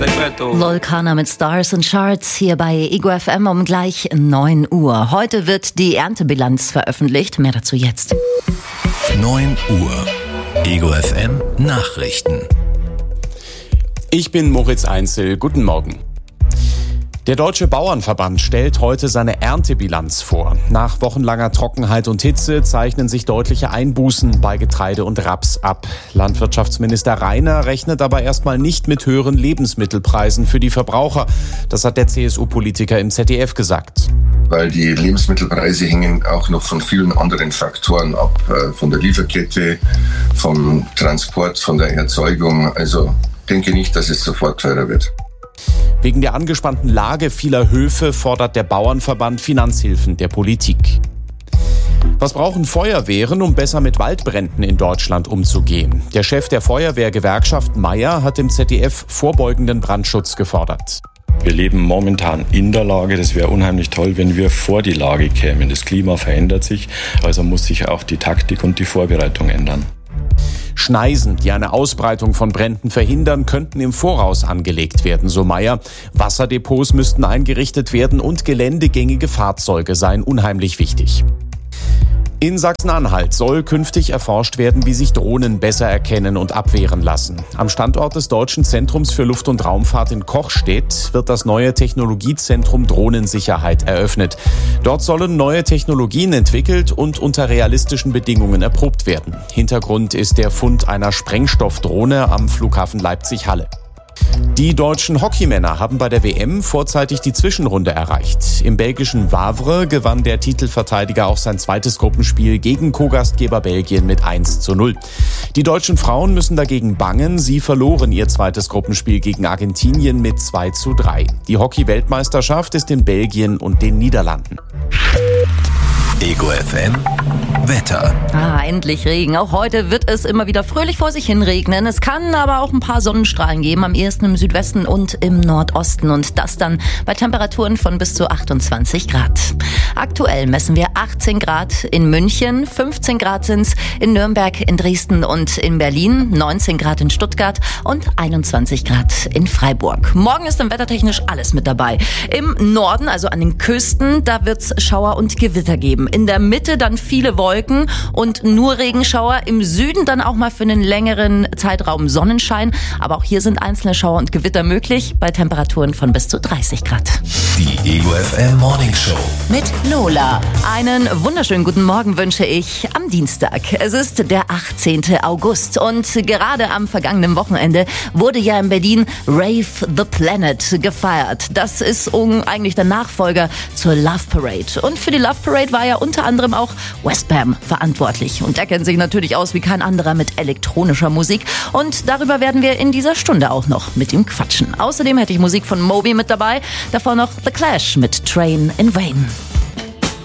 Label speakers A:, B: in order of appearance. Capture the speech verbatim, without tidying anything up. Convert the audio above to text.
A: Volcana mit Stars and Charts hier bei Ego F M um gleich neun Uhr. Heute wird die Erntebilanz veröffentlicht. Mehr dazu jetzt.
B: neun Uhr. Ego F M Nachrichten.
C: Ich bin Moritz Einzel. Guten Morgen. Der Deutsche Bauernverband stellt heute seine Erntebilanz vor. Nach wochenlanger Trockenheit und Hitze zeichnen sich deutliche Einbußen bei Getreide und Raps ab. Landwirtschaftsminister Rainer rechnet aber erstmal nicht mit höheren Lebensmittelpreisen für die Verbraucher. Das hat der C S U-Politiker im Z D F gesagt.
D: Weil die Lebensmittelpreise hängen auch noch von vielen anderen Faktoren ab. Von der Lieferkette, vom Transport, von der Erzeugung. Also denke nicht, dass es sofort teurer wird.
C: Wegen der angespannten Lage vieler Höfe fordert der Bauernverband Finanzhilfen der Politik. Was brauchen Feuerwehren, um besser mit Waldbränden in Deutschland umzugehen? Der Chef der Feuerwehrgewerkschaft Meier hat im Z D F vorbeugenden Brandschutz gefordert.
E: Wir leben momentan in der Lage. Das wäre unheimlich toll, wenn wir vor die Lage kämen. Das Klima verändert sich, also muss sich auch die Taktik und die Vorbereitung ändern.
C: Schneisen, die eine Ausbreitung von Bränden verhindern, könnten im Voraus angelegt werden, so Meier. Wasserdepots müssten eingerichtet werden und geländegängige Fahrzeuge seien unheimlich wichtig. In Sachsen-Anhalt soll künftig erforscht werden, wie sich Drohnen besser erkennen und abwehren lassen. Am Standort des Deutschen Zentrums für Luft- und Raumfahrt in Kochstedt wird das neue Technologiezentrum Drohnensicherheit eröffnet. Dort sollen neue Technologien entwickelt und unter realistischen Bedingungen erprobt werden. Hintergrund ist der Fund einer Sprengstoffdrohne am Flughafen Leipzig-Halle. Die deutschen Hockeymänner haben bei der W M vorzeitig die Zwischenrunde erreicht. Im belgischen Wavre gewann der Titelverteidiger auch sein zweites Gruppenspiel gegen Co-Gastgeber Belgien mit eins zu null. Die deutschen Frauen müssen dagegen bangen. Sie verloren ihr zweites Gruppenspiel gegen Argentinien mit zwei zu drei. Die Hockey-Weltmeisterschaft ist in Belgien und den Niederlanden.
B: Ego F M Wetter.
A: Ah, endlich Regen. Auch heute wird es immer wieder fröhlich vor sich hin regnen. Es kann aber auch ein paar Sonnenstrahlen geben, am ehesten im Südwesten und im Nordosten. Und das dann bei Temperaturen von bis zu achtundzwanzig Grad. Aktuell messen wir achtzehn Grad in München, fünfzehn Grad sind's in Nürnberg, in Dresden und in Berlin, neunzehn Grad in Stuttgart und einundzwanzig Grad in Freiburg. Morgen ist im wettertechnisch alles mit dabei. Im Norden, also an den Küsten, da wird's Schauer und Gewitter geben. In der Mitte dann viele Wolken und nur Regenschauer. Im Süden dann auch mal für einen längeren Zeitraum Sonnenschein. Aber auch hier sind einzelne Schauer und Gewitter möglich bei Temperaturen von bis zu dreißig Grad.
B: Die Ego F M Morning Show
A: Mit Lola. Einen wunderschönen guten Morgen wünsche ich am Dienstag. Es ist der achtzehnten August und gerade am vergangenen Wochenende wurde ja in Berlin Rave the Planet gefeiert. Das ist eigentlich der Nachfolger zur Love Parade. Und für die Love Parade war ja unter anderem auch Westbam verantwortlich. Und der kennt sich natürlich aus wie kein anderer mit elektronischer Musik. Und darüber werden wir in dieser Stunde auch noch mit ihm quatschen. Außerdem hätte ich Musik von Moby mit dabei. Davor noch The Clash mit Train in Vain.